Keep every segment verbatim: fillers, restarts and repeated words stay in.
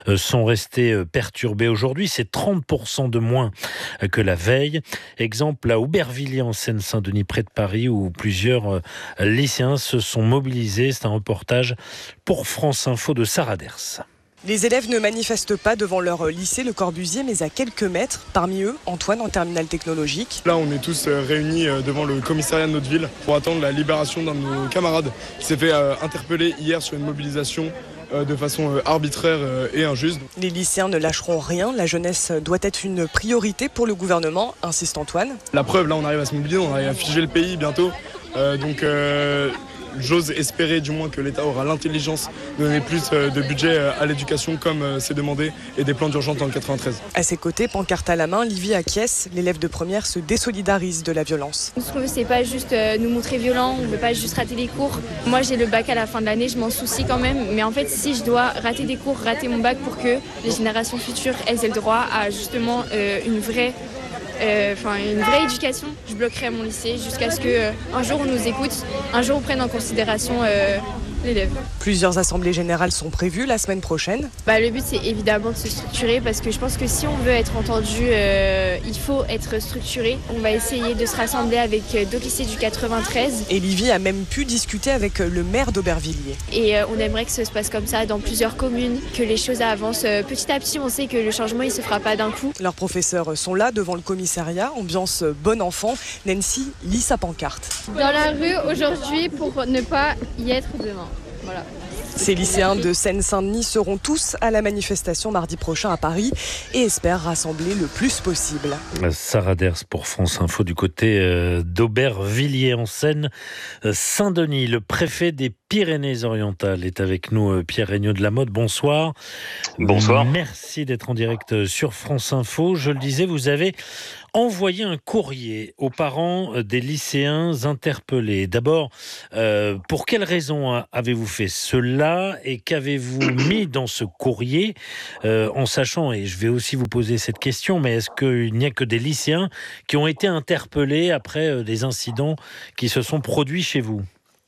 euh, sont restés euh, perturbés aujourd'hui. C'est trente pour cent de moins euh, que la veille. Exemple à Aubervilliers en Seine-Saint-Denis, près de Paris, où plusieurs euh, lycéens se sont mobilisés. C'est un reportage pour France Info de Sarah Ders. Les élèves ne manifestent pas devant leur lycée Le Corbusier, mais à quelques mètres. Parmi eux, Antoine en terminale technologique. Là, on est tous réunis devant le commissariat de notre ville pour attendre la libération d'un de nos camarades qui s'est fait interpeller hier sur une mobilisation de façon arbitraire et injuste. Les lycéens ne lâcheront rien. La jeunesse doit être une priorité pour le gouvernement, insiste Antoine. La preuve, là, on arrive à se mobiliser, on arrive à figer le pays bientôt. Euh, donc... Euh J'ose espérer du moins que l'État aura l'intelligence de donner plus de budget à l'éducation comme c'est demandé et des plans d'urgence dans le quatre-vingt-treize. À ses côtés, pancarte à la main, Livy acquiesce. L'élève de première se désolidarise de la violence. Ce qu'on veut, c'est pas juste nous montrer violents, on veut pas juste rater les cours. Moi, j'ai le bac à la fin de l'année, je m'en soucie quand même. Mais en fait, si je dois rater des cours, rater mon bac pour que les générations futures elles aient le droit à justement euh, une vraie... Enfin, euh, une vraie éducation, je bloquerai mon lycée jusqu'à ce qu'un euh, jour on nous écoute, un jour on prenne en considération euh, l'élève. Plusieurs assemblées générales sont prévues la semaine prochaine. Bah, le but, c'est évidemment de se structurer parce que je pense que si on veut être entendu, euh, il faut être structuré. On va essayer de se rassembler avec d'autres lycées du quatre-vingt-treize. Et Livy a même pu discuter avec le maire d'Aubervilliers. Et euh, on aimerait que ça se passe comme ça dans plusieurs communes, que les choses avancent petit à petit. On sait que le changement, il ne se fera pas d'un coup. Leurs professeurs sont là devant le commissariat, ambiance bon enfant. Nancy lit sa pancarte. Dans la rue aujourd'hui pour ne pas y être demain. Voilà. Ces lycéens de Seine-Saint-Denis seront tous à la manifestation mardi prochain à Paris et espèrent rassembler le plus possible. Sarah Ders pour France Info du côté d'Aubervilliers en Seine-Saint-Denis. Le préfet des Pyrénées-Orientales est avec nous, Pierre Regnault de la Motte. Bonsoir. Bonsoir. Merci d'être en direct sur France Info. Je le disais, vous avez envoyé un courrier aux parents des lycéens interpellés. D'abord, euh, pour quelles raisons avez-vous fait cela et qu'avez-vous mis dans ce courrier euh, en sachant, et je vais aussi vous poser cette question, mais est-ce qu'il n'y a que des lycéens qui ont été interpellés après euh, des incidents qui se sont produits chez vous ?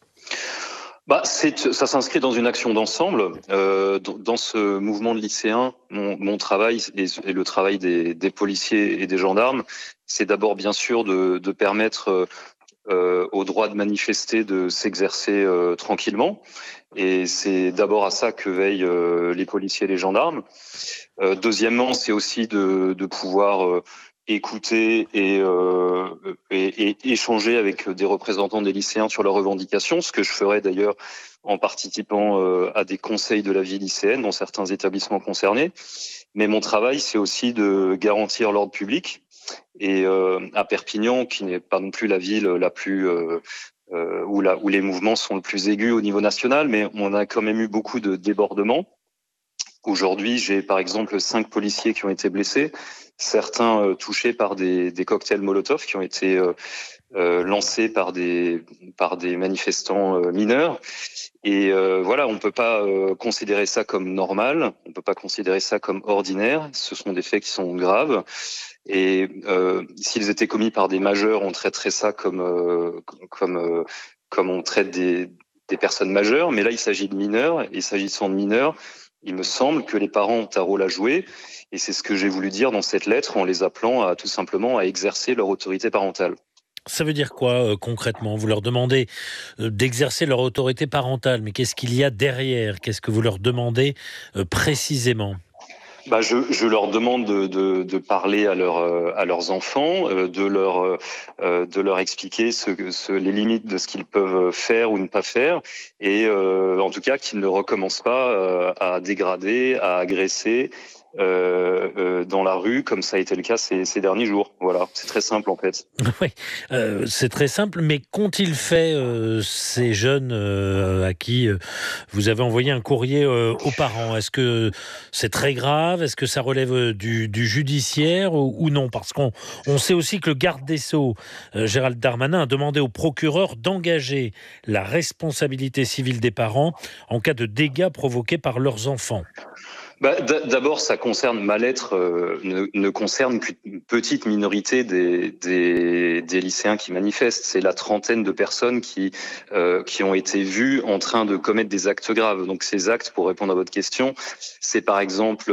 Bah, c'est, ça s'inscrit dans une action d'ensemble. Euh, dans ce mouvement de lycéens, mon, mon travail et, et le travail des, des policiers et des gendarmes, c'est d'abord bien sûr de, de permettre euh, au droit de manifester de s'exercer euh, tranquillement. Et c'est d'abord à ça que veillent euh, les policiers et les gendarmes. Euh, deuxièmement, c'est aussi de, de pouvoir euh, écouter et, euh, et, et échanger avec des représentants des lycéens sur leurs revendications, ce que je ferai d'ailleurs en participant euh, à des conseils de la vie lycéenne dans certains établissements concernés. Mais mon travail, c'est aussi de garantir l'ordre public. Et euh, à Perpignan, qui n'est pas non plus la ville la plus euh, euh, où, la, où les mouvements sont le plus aigus au niveau national, mais on a quand même eu beaucoup de débordements. Aujourd'hui, j'ai par exemple cinq policiers qui ont été blessés, certains euh, touchés par des, des cocktails Molotov qui ont été euh, euh, lancés par des par des manifestants euh, mineurs. Et euh, voilà, on peut pas euh, considérer ça comme normal, on peut pas considérer ça comme ordinaire. Ce sont des faits qui sont graves. Et euh, s'ils étaient commis par des majeurs, on traiterait ça comme euh, comme euh, comme on traite des des personnes majeures. Mais là, il s'agit de mineurs. Et s'agissant de mineurs, il me semble que les parents ont un rôle à jouer, et c'est ce que j'ai voulu dire dans cette lettre en les appelant à tout simplement à exercer leur autorité parentale. Ça veut dire quoi euh, concrètement ? Vous leur demandez euh, d'exercer leur autorité parentale, mais qu'est-ce qu'il y a derrière ? Qu'est-ce que vous leur demandez euh, précisément ? Bah, je, je leur demande de, de, de parler à, leur, à leurs enfants, de leur, de leur expliquer ce, ce, les limites de ce qu'ils peuvent faire ou ne pas faire, et euh, en tout cas qu'ils ne recommencent pas euh, à dégrader, à agresser euh, euh, dans la rue, comme ça a été le cas ces, ces derniers jours. Voilà, c'est très simple en fait. Oui, euh, c'est très simple, mais qu'ont-ils fait euh, ces jeunes euh, à qui euh, vous avez envoyé un courrier euh, aux parents ? Est-ce que c'est très grave ? Est-ce que ça relève du, du judiciaire ou, ou non ? Parce qu'on on sait aussi que le garde des Sceaux, euh, Gérald Darmanin, a demandé au procureur d'engager la responsabilité civile des parents en cas de dégâts provoqués par leurs enfants. Bah, d'abord, ça concerne ma lettre euh, ne, ne concerne qu'une petite minorité des, des, des lycéens qui manifestent. C'est la trentaine de personnes qui euh, qui ont été vues en train de commettre des actes graves. Donc ces actes, pour répondre à votre question, c'est par exemple